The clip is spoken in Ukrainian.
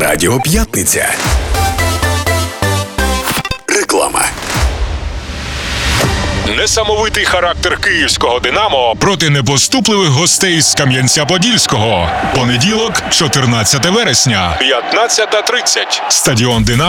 Радіо П'ятниця. Реклама. Несамовитий характер київського «Динамо» проти непоступливих гостей з Кам'янця-Подільського. Понеділок, 14 вересня, 15:30. Стадіон «Динамо»